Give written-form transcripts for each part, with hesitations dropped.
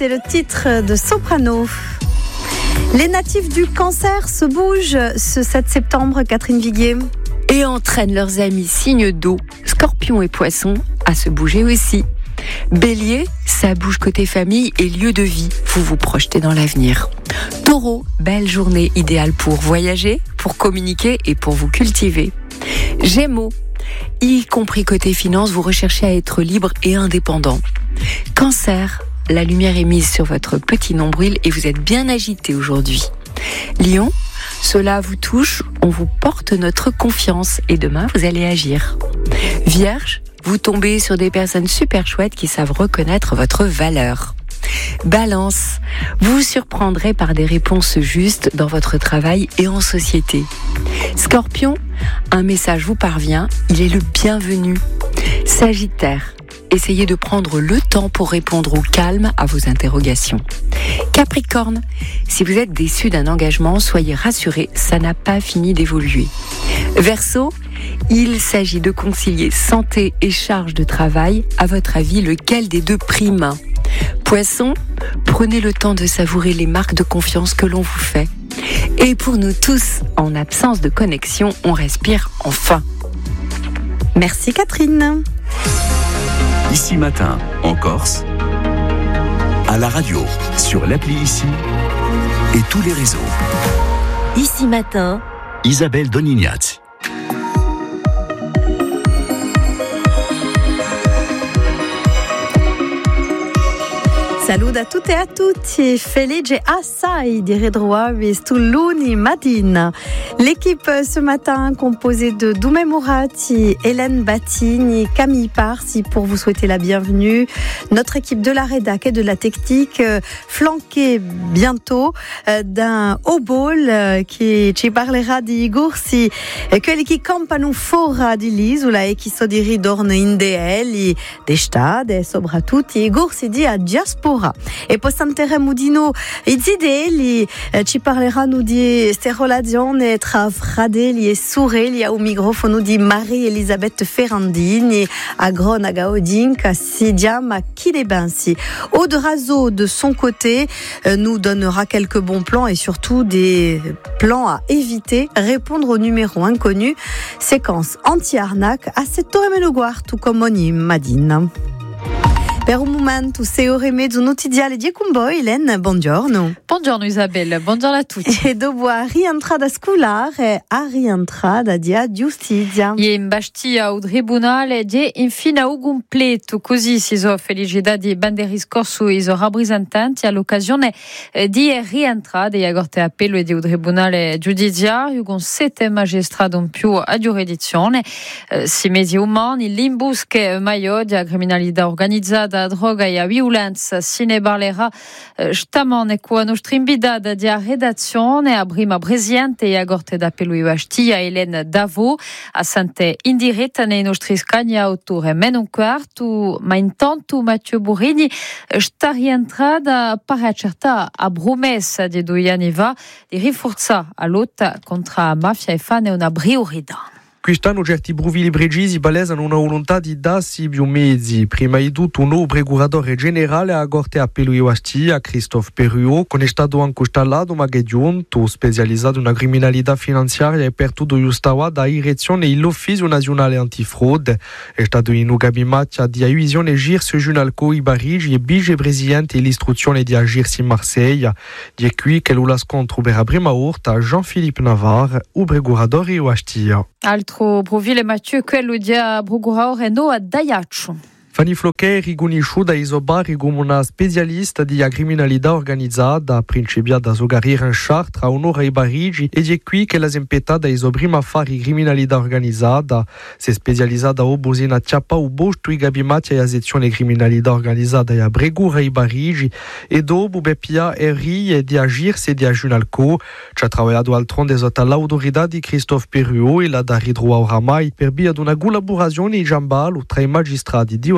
c'est le titre de Soprano. Les natifs du Cancer se bougent ce 7 septembre, Catherine Viguier. Et entraînent leurs amis signes d'eau, Scorpions et Poissons, à se bouger aussi. Bélier, ça bouge côté famille et lieu de vie. Vous vous projetez dans l'avenir. Taureau, belle journée idéale pour voyager, pour communiquer et pour vous cultiver. Gémeaux, y compris côté finance, vous recherchez à être libre et indépendant. Cancer, la lumière est mise sur votre petit nombril et vous êtes bien agité aujourd'hui. Lion, cela vous touche, on vous porte notre confiance et demain vous allez agir. Vierge, vous tombez sur des personnes super chouettes qui savent reconnaître votre valeur. Balance, vous vous surprendrez par des réponses justes dans votre travail et en société. Scorpion, un message vous parvient, il est le bienvenu. Sagittaire, essayez de prendre le temps pour répondre au calme à vos interrogations. Capricorne, si vous êtes déçu d'un engagement, soyez rassurés, ça n'a pas fini d'évoluer. Verseau, il s'agit de concilier santé et charge de travail. À votre avis, lequel des deux prime ? Poisson, prenez le temps de savourer les marques de confiance que l'on vous fait. Et pour nous tous, en absence de connexion, on respire enfin. Merci Catherine. Ici Matin, en Corse, à la radio, sur l'appli Ici et tous les réseaux. Ici Matin, Isabelle Donignazzi. Salut à toutes et à tutti, felice assai di ritrovarvi sul lunedì mattina. L'équipe ce matin composée de Doumé Mourati, Hélène Batigny, Camille Parsi pour vous souhaiter la bienvenue. Notre équipe de la rédac et de la technique flanquée bientôt d'un Obol qui ci parlera di corsi quelli che campano fuori di l'isola e che so di ridorno in deeli d'estate e soprattutto i corsi di diaspora. E poi sentiremo di noi i zideli, ci parleranno di queste relazioni tra fratelli e sorelle au microfono di Marie-Elisabeth Ferrandini a Gronaga Odinka si chiama Chilebensi. Aude Razo de son côté nous donnera quelques bons plans et surtout des plans à éviter, répondre au numéro inconnu, séquence anti-arnaque a 7h15 tout comme ogni mattina. Per un momento, 6:30 notiziale di con voi, Hélène, buongiorno. Buongiorno Isabelle, buongiorno a tutti. E dopo a rientrata scolare, a rientrata di giustizia. E in bastia o tribunale di infine un completo, così si sono felicitati i banderi scorso e i suoi rappresentanti all'occasione di rientrata e a corte appello e di un tribunale giudiziario con 7 magistrati in più a giurisdizione. Si mesi umani, l'imbusche maio di criminalità organizzata da droga e a violenza se ne parlerà stamane con la nostra invitada di redazione a prima presidente e a corte d'appello Bastia Hélène Davo a sente in diretta nei nostri scagni a 8:15, ma intanto Matteo Burrini sta rientrata per accertare a promessa di 2 anni fa di rinforzare la lotta contro la mafia e fare una priorità. Quest'anno certi bruvili precisi palesano una volontà di darsi più mezzi. Prima di tutto un nuovo procuratore generale a Corte Appello Bastia, Christophe Perriot, che è stato anche installato ma che è giunto, specializzato in criminalità finanziaria e per tutto Justawa da direzione dell'Ufficio Nazionale Antifrode. È stato in un gabinetto di divisione Girsi Giunalco i Barigi e vicepresidente dell'istruzione di Agirsi in Marsiglia. Di qui che lo scontro per la prima volta Jean-Philippe Navarre, il procuratore Bastia. Altro profilo Matteo, quello di procuratore Noa Daiaccio. Fanny Floquet è riconosciuta da Isobari come una specialista di criminalità organizzata, principiata la sua carriera in Chartres a onore ai Parigi ed è qui che l'ha impetata i suoi primi affari criminalità organizzata. Si è specializzata a Bosina Ciappa o Bosto i gabinati alla sezione criminalità organizzata a Bregura ai Parigi e dopo Beppia e Rie di Agirsi e di Giunalco. Ci ha lavorato al tronde sotto l'autorità di Christophe Perriot e l'ha da ritrovare oramai per via di una collaborazione in giambalo tra i magistrati di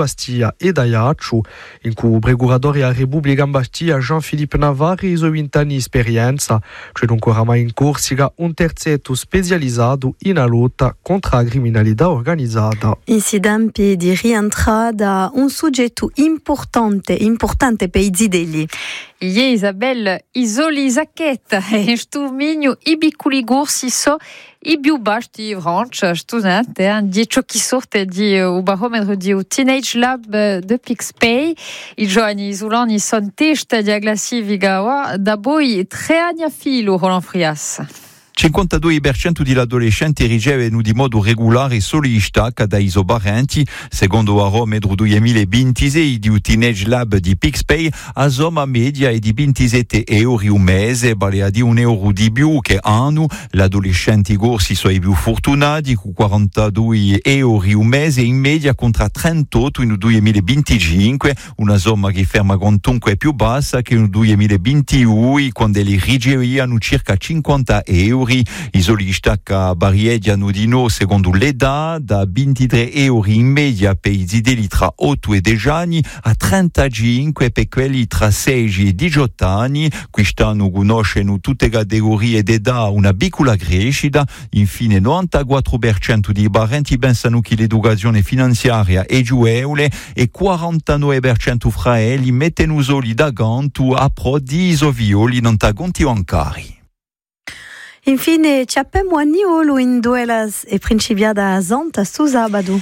Ostia e Daiaccio. In cui preguradori a Repubblica Bastia Jean-Philippe Navarri iso 20 anni esperienza, c'è dunque oramai in corsica un terzetto specializzato in lotta contro la criminalità organizzata. Incidenti di rientrata, un soggetto importante per i zidelli. Isabelle Isoli Zacchetta e stu migno i piccoli gorsi so i più bassi Francia stunate di ciò che sorte di un barometro di un Teenage Lab de Pixpay i giovani isolani sono testa di aglassiviga da poi 3 anni a filo Roland Frias. 52% degli adolescenti ricevono di modo regolare solicitanza dai parenti. Secondo il barometro 2026 di Teenage Lab di Pixpay, la somma media è di 27 euro un mese, vale a dire €1 di più che anno. Gli adolescenti corsi sono i più fortunati, con 42 euro un mese in media contro 38 in 2025, una somma che ferma comunque più bassa che nel 2021, quando li ricevevano circa 50 euro. I solicitanti a Bariedi hanno di no, secondo l'età, da 23 euro in media per i zidelli tra 8 e 10 anni a 35 per quelli tra 6 e 18 anni. Quest'anno conoscono tutte le categorie d'età una piccola crescita. Infine, 94% dei parenti pensano che l'educazione finanziaria è giuevole e 49% fra essi mettono soli da ganto a pro di isovioli non da conti bancari. Infine, ci abbiamo anniolo in duelas e principiata a Zanta su sabato.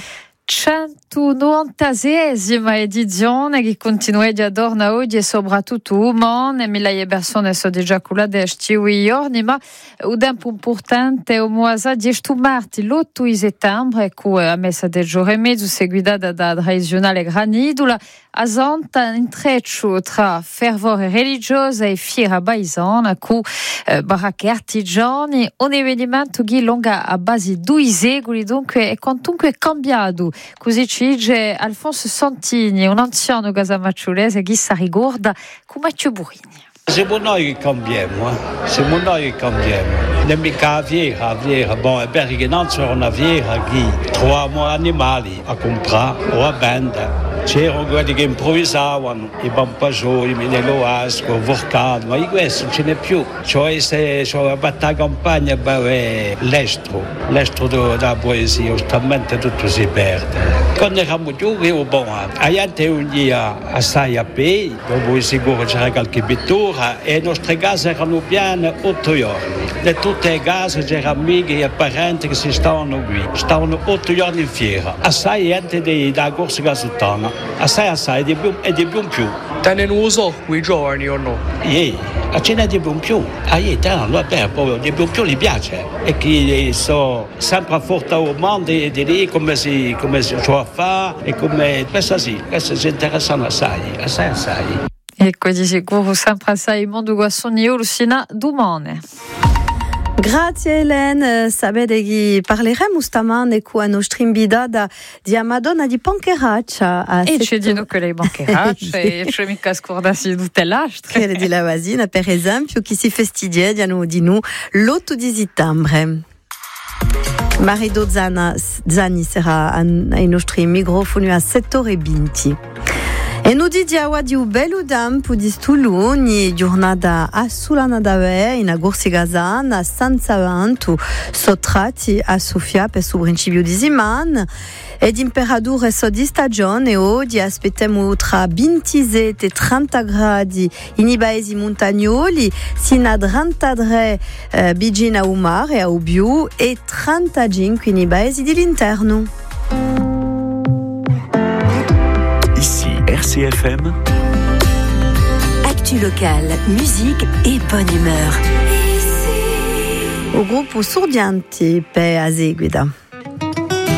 196esima edizione che continua di adorna oggi e soprattutto umane, migliaia di persone sono già culate a questi giorni, ma un tempo importante è il 10 marzo, l'8 settembre, con la messa del giorno e mezzo seguita da tradizionale granidola, a Zanta intreccio tra fervore religiosa e fiera paesana, con baracche artigiani, un avvenimento che lunga a base 2 secoli, dunque è quantunque cambiato. Così ci dice Alfonso Santini, un anziano casamacciolese che si ricorda come Matteo Burini. Siamo noi che cambiamo, siamo noi che cambiamo. Non mica la fiera, bon, è vero che non c'era una fiera che troviamo animali a comprare o a vendere. C'erano quelli che improvvisavano, i bambascioni, i meneloasco, il vorcano, ma di questo non ce n'è più. Cioè se la battaglia campagna l'estro della poesia, giustamente tutto si perde. Quando eravamo giovani, la gente unia assai a piedi, dopo sicuro c'era qualche pittura e le nostre case erano piene 8 giorni. Da tutte le case c'erano amici e parenti che si stavano qui, stavano 8 giorni in fiera. Assai gente da corsa gasottana. Assai, di più e di più in più. Te ne uso quei giorni o no? A ce n'è di più in più. Di più in più gli piace. E che sono sempre forte al mondo di lì come si può fare e come... Questo si interessano assai. Ecco, di sicuro sempre assai il mondo guassoniolo sino domani. Grazie Hélène, sapete che parleremo stamane con la nostra invitata di Madonna di Pancheraccia. E ci dicono che lei Pancheraccia e ci mica scordarsi tutte l'altre. Quella di Lavasina, per esempio, che si festeggiano di noi l'8 di settembre. Marido Zani sarà ai nostri microfoni a 7h20. E noi diamo di un bello tempo di stuluni, giornata assolana d'avere in agorsi gazana, senza vento, sottratti a Sofia per il principio di settimana, e di temperature di stagione oggi aspettiamo tra 27 e 30 gradi in i paesi montagnoli, sino a 33 vicino al mare, a Ubiu, e 35 in i paesi dell'interno. RCFM. Actu locale, musique et bonne humeur. O gruppo Sordianti per a seguita.